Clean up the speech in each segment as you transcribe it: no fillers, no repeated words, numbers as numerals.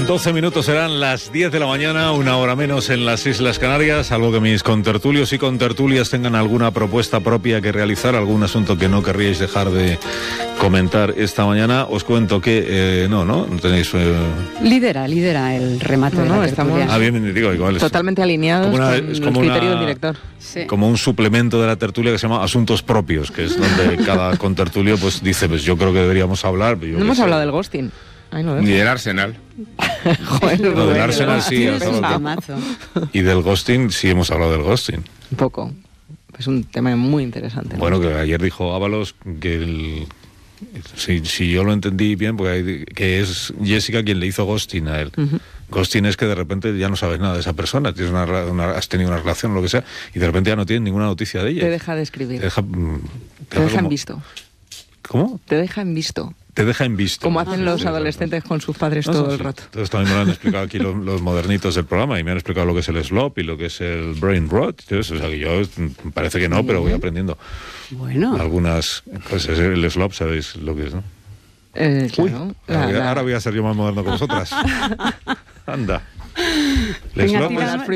12 minutos serán las 10 de la mañana, una hora menos en las Islas Canarias, salvo que mis contertulios y contertulias tengan alguna propuesta propia que realizar, algún asunto que no querríais dejar de comentar esta mañana. Os cuento que no tenéis... Lidera el remate de la tertulia. Estamos bien, digo, igual totalmente alineados con el criterio del director. Sí. Como un suplemento de la tertulia que se llama Asuntos Propios, que es donde cada contertulio pues dice, pues yo creo que deberíamos hablar. No hemos hablado del ghosting. Ni del Arsenal. Joder, Lo del Arsenal sí. Es un temazo. Y del ghosting sí hemos hablado del ghosting. Un poco. Es un tema muy interesante, ¿no? Bueno, que ayer dijo Ábalos que si yo lo entendí bien, porque que es Jessica quien le hizo ghosting a él. Uh-huh. Ghosting es que de repente ya no sabes nada de esa persona, has tenido una relación o lo que sea, y de repente ya no tienes ninguna noticia de ella. Te deja de escribir. Te deja en visto. ¿Cómo? Te deja en visto. Te deja en visto. Como hacen los adolescentes con sus padres todo el rato. Entonces también me lo han explicado aquí los modernitos del programa y me han explicado lo que es el slop y lo que es el brain rot. Entonces, o sea, que yo parece que no, pero voy aprendiendo. Bueno. Algunas, pues el slop sabéis lo que es, ¿no? Claro. Ahora voy a ser yo más moderno que vosotras. Anda. El slop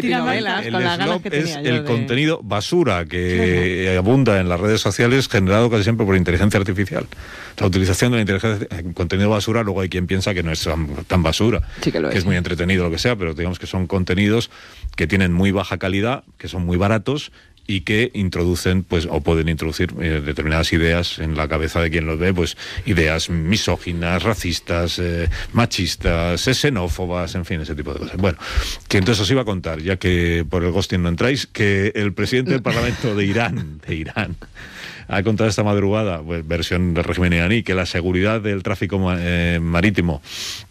es el contenido basura que abunda en las redes sociales, generado casi siempre por inteligencia artificial. La utilización de la inteligencia, contenido basura, luego hay quien piensa que no es tan basura, sí que es muy entretenido, lo que sea, pero digamos que son contenidos que tienen muy baja calidad, que son muy baratos y que introducen, pues, o pueden introducir determinadas ideas en la cabeza de quien los ve, pues, ideas misóginas, racistas, machistas, xenófobas, en fin, ese tipo de cosas. Bueno, que entonces os iba a contar, ya que por el ghosting no entráis, que el presidente del Parlamento de Irán, ha contado esta madrugada, pues, versión del régimen iraní, que la seguridad del tráfico marítimo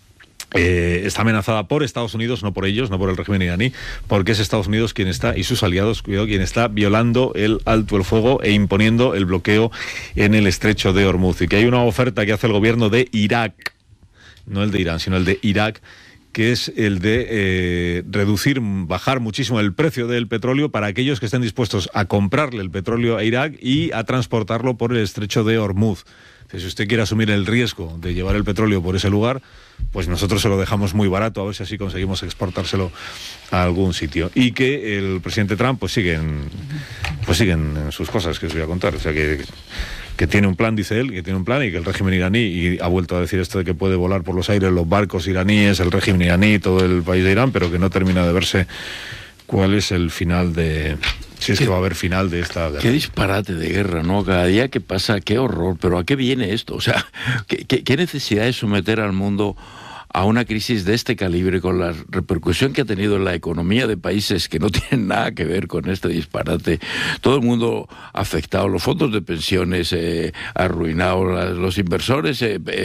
está amenazada por Estados Unidos, no por ellos, no por el régimen iraní, porque es Estados Unidos quien está, y sus aliados, quien está violando el alto el fuego e imponiendo el bloqueo en el estrecho de Hormuz. Y que hay una oferta que hace el gobierno de Irak, no el de Irán, sino el de Irak, que es el de bajar muchísimo el precio del petróleo para aquellos que estén dispuestos a comprarle el petróleo a Irak y a transportarlo por el estrecho de Hormuz. Si usted quiere asumir el riesgo de llevar el petróleo por ese lugar, pues nosotros se lo dejamos muy barato, a ver si así conseguimos exportárselo a algún sitio. Y que el presidente Trump pues siguen en sus cosas, que os voy a contar. O sea, que tiene un plan, dice él, que tiene un plan, y que el régimen iraní, y ha vuelto a decir esto de que puede volar por los aires los barcos iraníes, el régimen iraní, todo el país de Irán, pero que no termina de verse cuál es el final de... Si es que va a haber final de esta guerra. Qué disparate de guerra, ¿no? Cada día que pasa, qué horror. Pero ¿a qué viene esto? O sea, ¿qué necesidad es someter al mundo a una crisis de este calibre con la repercusión que ha tenido en la economía de países que no tienen nada que ver con este disparate? Todo el mundo afectado, los fondos de pensiones arruinados, los inversores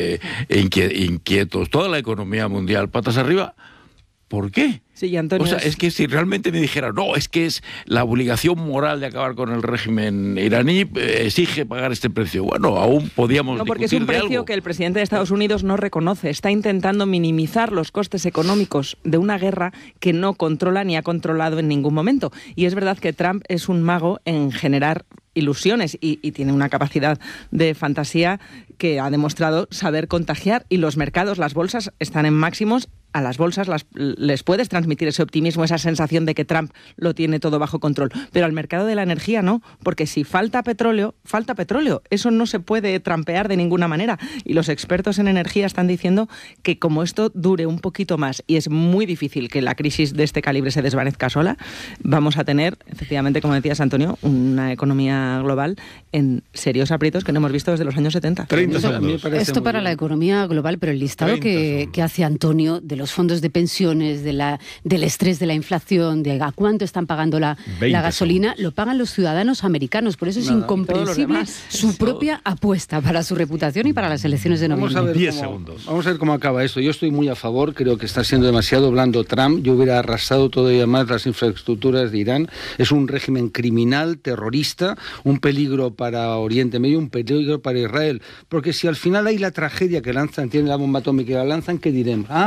inquietos, toda la economía mundial, patas arriba. ¿Por qué? Sí, Antonio. O sea, es que si realmente me dijera, no, es que es la obligación moral de acabar con el régimen iraní, exige pagar este precio. Bueno, aún podíamos No, porque es un precio que el presidente de Estados Unidos no reconoce. Está intentando minimizar los costes económicos de una guerra que no controla ni ha controlado en ningún momento. Y es verdad que Trump es un mago en generar ilusiones y tiene una capacidad de fantasía que ha demostrado saber contagiar, y los mercados, las bolsas están en máximos. A las bolsas les puedes transmitir ese optimismo, esa sensación de que Trump lo tiene todo bajo control. Pero al mercado de la energía no, porque si falta petróleo, falta petróleo. Eso no se puede trampear de ninguna manera. Y los expertos en energía están diciendo que como esto dure un poquito más, y es muy difícil que la crisis de este calibre se desvanezca sola, vamos a tener, efectivamente, como decías, Antonio, una economía global en serios aprietos que no hemos visto desde los años 70. 30 segundos. Esto para la economía global, pero el listado que hace Antonio de los fondos de pensiones, del estrés de la inflación, de a cuánto están pagando la gasolina, lo pagan los ciudadanos americanos. Por eso es incomprensible su propia apuesta para su reputación y para las elecciones de noviembre. 10 segundos. Vamos a ver cómo acaba esto. Yo estoy muy a favor, creo que está siendo demasiado blando Trump. Yo hubiera arrasado todavía más las infraestructuras de Irán. Es un régimen criminal, terrorista, un peligro para Oriente Medio, un peligro para Israel. Porque si al final hay la tragedia que lanzan, tienen la bomba atómica y la lanzan, ¿qué diremos? ¡Ay!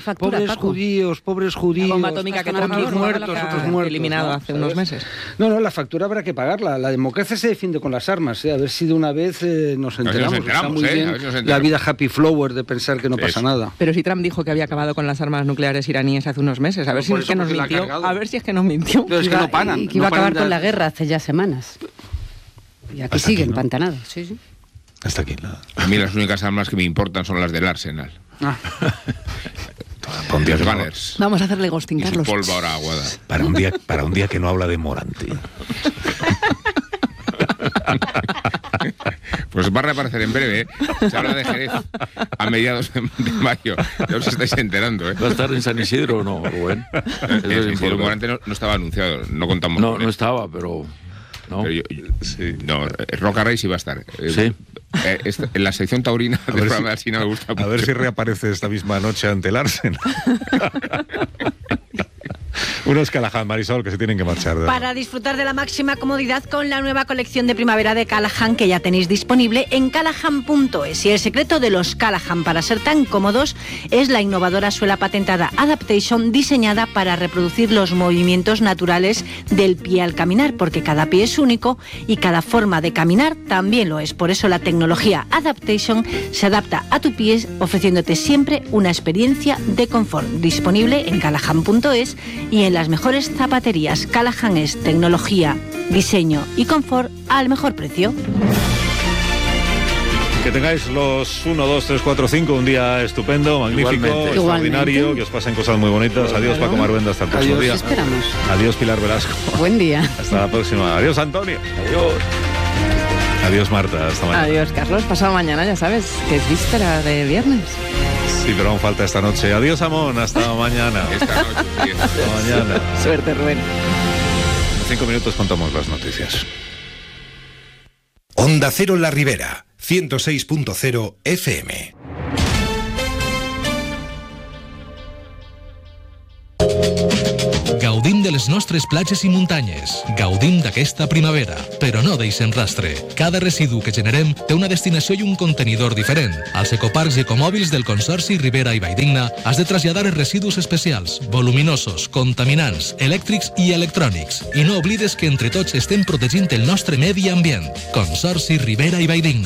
factura, pobres Paco? pobres judíos. La bomba atómica que Trump unos muertos, otros muertos. Eliminado ¿no? hace ¿Sabes? unos meses. No, la factura habrá que pagarla. La democracia se defiende con las armas. A ver si de una vez nos enteramos. Está muy bien la vida happy flower de pensar que no pasa nada. Pero si Trump dijo que había acabado con las armas nucleares iraníes hace unos meses, a ver si es que nos mintió. A ver si es que nos mintió. Pero es que no paran. Y que iba a acabar con la guerra hace ya semanas. Y aquí sigue empantanado. Sí, sí. Hasta aquí nada. A mí las únicas armas que me importan son las del Arsenal. Los banners. Vamos a hacerle ghosting, Y su Carlos. pólvora aguada. Para un día que no habla de Morante. Pues va a reaparecer en breve, ¿eh? Se habla de Jerez a mediados de mayo. Ya os estáis enterando, ¿eh? ¿Va a estar en San Isidro o no, Rubén? El Morante no estaba anunciado, no contamos con él. No estaba, pero... No, Pero no, Roca Rey sí va a estar. Sí. En la sección taurina del ver programa de Alsina me gusta mucho. A ver si reaparece esta misma noche ante el Arsenal. Unos Callahan, Marisol, que se tienen que marchar. Para disfrutar de la máxima comodidad con la nueva colección de primavera de Callahan que ya tenéis disponible en callahan.es. Y el secreto de los Callahan para ser tan cómodos es la innovadora suela patentada Adaptation, diseñada para reproducir los movimientos naturales del pie al caminar, porque cada pie es único y cada forma de caminar también lo es. Por eso la tecnología Adaptation se adapta a tu pie, ofreciéndote siempre una experiencia de confort. Disponible en callahan.es y en las mejores zapaterías. Callahan es tecnología, diseño y confort al mejor precio. Que tengáis los 1, 2, 3, 4, 5 un día estupendo, magnífico, Igualmente. extraordinario, Igualmente. que os pasen cosas muy bonitas. Adiós, Paco Maruenda, hasta el próximo día. Esperamos. Adiós, Pilar Velasco. Buen día. Hasta la próxima. Adiós, Antonio. Adiós. Adiós, Marta. Hasta mañana. Adiós, Carlos. Pasado mañana, ya sabes, que es víspera de viernes. Sí, pero aún falta esta noche. Adiós, Amón. Hasta mañana. Esta noche, sí. Hasta mañana. Suerte, Rubén. En 5 minutos contamos las noticias. Onda Cero La Ribera, 106.0 FM. Gaudim de les nostres platges i muntanyes. Gaudim d'aquesta primavera, però no deixem rastre. Cada residu que generem té una destinació i un contenidor diferent. Als ecoparcs i ecomòbils del Consorci Ribera i Valldigna has de traslladar els residus especials, voluminosos, contaminants, elèctrics i electrònics. I no oblides que entre tots estem protegint el nostre medi ambient. Consorci Ribera y Valldigna.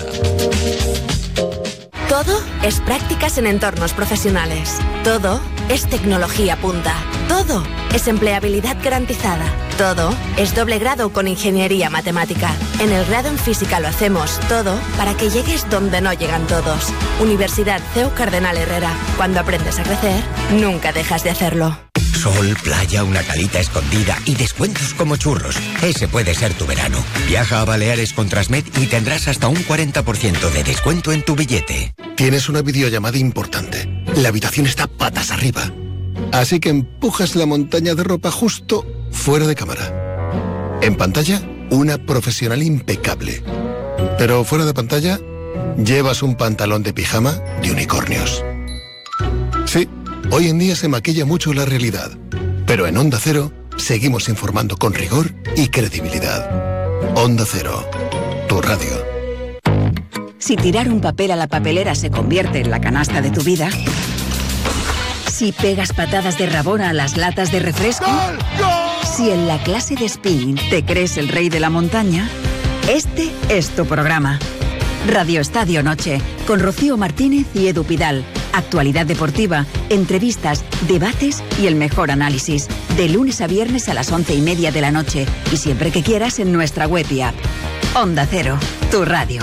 Todo es prácticas en entornos profesionales. Todo es tecnología punta. Todo es empleabilidad garantizada. Todo es doble grado con ingeniería matemática. En el grado en física lo hacemos todo para que llegues donde no llegan todos. Universidad CEU Cardenal Herrera. Cuando aprendes a crecer, nunca dejas de hacerlo. Sol, playa, una calita escondida y descuentos como churros. Ese puede ser tu verano. Viaja a Baleares con Transmed y tendrás hasta un 40% de descuento en tu billete. Tienes una videollamada importante. La habitación está patas arriba. Así que empujas la montaña de ropa justo fuera de cámara. En pantalla, una profesional impecable. Pero fuera de pantalla, llevas un pantalón de pijama de unicornios. Sí. Hoy en día se maquilla mucho la realidad, pero en Onda Cero seguimos informando con rigor y credibilidad. Onda Cero, tu radio. Si tirar un papel a la papelera se convierte en la canasta de tu vida, si pegas patadas de rabona a las latas de refresco, ¡Gol! ¡Gol! Si en la clase de spinning te crees el rey de la montaña, este es tu programa. Radio Estadio Noche, con Rocío Martínez y Edu Pidal. Actualidad deportiva, entrevistas, debates y el mejor análisis. De lunes a viernes a las 11:30 de la noche y siempre que quieras en nuestra web y app. Onda Cero, tu radio.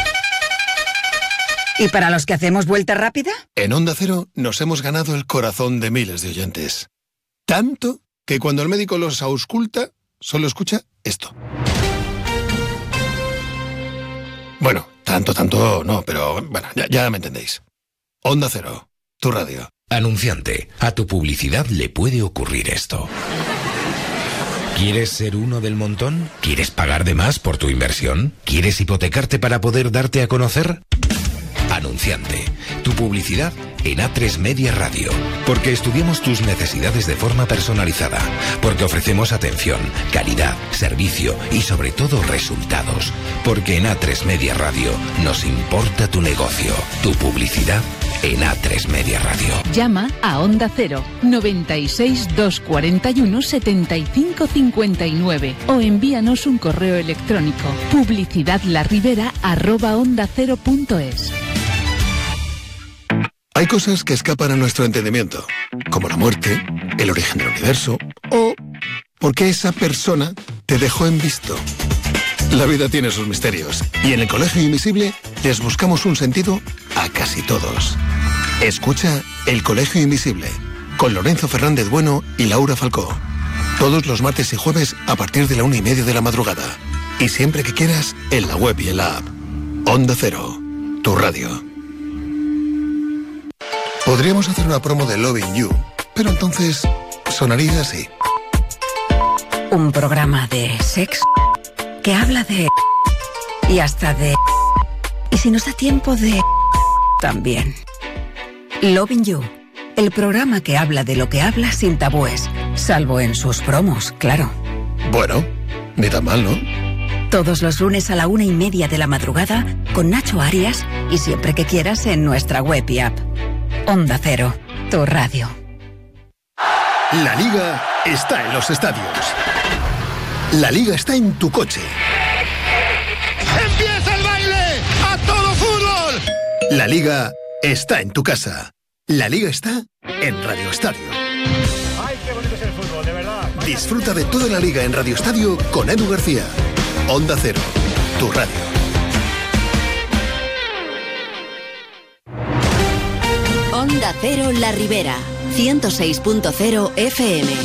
¿Y para los que hacemos vuelta rápida? En Onda Cero nos hemos ganado el corazón de miles de oyentes. Tanto que cuando el médico los ausculta, solo escucha esto. Bueno, tanto no, pero bueno, ya me entendéis. Onda Cero, tu radio. Anunciante, a tu publicidad le puede ocurrir esto. ¿Quieres ser uno del montón? ¿Quieres pagar de más por tu inversión? ¿Quieres hipotecarte para poder darte a conocer? Anunciante, tu publicidad en A3 Media Radio. Porque estudiamos tus necesidades de forma personalizada. Porque ofrecemos atención, calidad, servicio y sobre todo resultados. Porque en A3 Media Radio nos importa tu negocio. Tu publicidad en A3 Media Radio. Llama a Onda Cero 96 241 75 59 o envíanos un correo electrónico publicidadlaribera@ondacero.es. Hay cosas que escapan a nuestro entendimiento, como la muerte, el origen del universo o por qué esa persona te dejó en visto. La vida tiene sus misterios y en el Colegio Invisible les buscamos un sentido a casi todos. Escucha El Colegio Invisible con Lorenzo Fernández Bueno y Laura Falcó. Todos los martes y jueves a partir de la 1:30 de la madrugada. Y siempre que quieras en la web y en la app. Onda Cero, tu radio. Podríamos hacer una promo de Loving You, pero entonces sonaría así. Un programa de sexo que habla de... y hasta de... y si nos da tiempo de... también. Loving You, el programa que habla de lo que habla sin tabúes, salvo en sus promos, claro. Bueno, ni tan mal, ¿no? Todos los lunes a la 1:30 de la madrugada con Nacho Arias y siempre que quieras en nuestra web y app. Onda Cero, tu radio. La Liga está en los estadios. La Liga está en tu coche. ¡Empieza el baile! ¡A todo fútbol! La Liga está en tu casa. La Liga está en Radio Estadio. ¡Ay, qué bonito es el fútbol, de verdad! Disfruta de toda la Liga en Radio Estadio con Edu García. Onda Cero, tu radio. Onda Cero La Ribera, 106.0 FM.